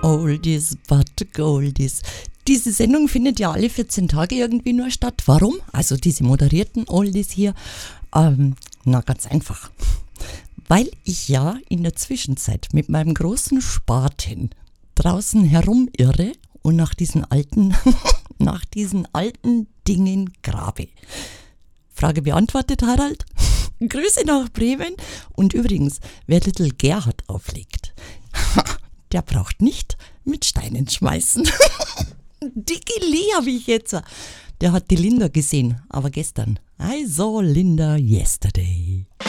Oldies but Goldies. Diese Sendung findet ja alle 14 Tage irgendwie nur statt. Warum? Also diese moderierten Oldies hier. Na, ganz einfach. Weil ich ja in der Zwischenzeit mit meinem großen Spaten draußen herumirre und nach diesen alten Dingen grabe. Frage beantwortet, Harald. Grüße nach Bremen. Und übrigens, wer Little Gerhard auflegt, der braucht nicht mit Steinen schmeißen. Dicke Lee habe ich jetzt. Der hat die Linda gesehen, aber gestern. I saw Linda yesterday.